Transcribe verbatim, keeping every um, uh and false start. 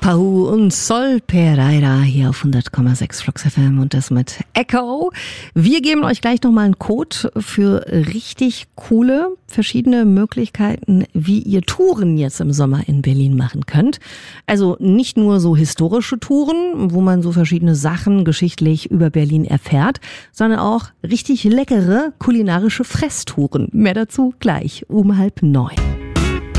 Pau und Sol Pereira hier auf hundert Komma sechs Flux F M und das mit Echo. Wir geben euch gleich nochmal einen Code für richtig coole verschiedene Möglichkeiten, wie ihr Touren jetzt im Sommer in Berlin machen könnt. Also nicht nur so historische Touren, wo man so verschiedene Sachen geschichtlich über Berlin erfährt, sondern auch richtig leckere kulinarische Fresstouren. Mehr dazu gleich um halb neun.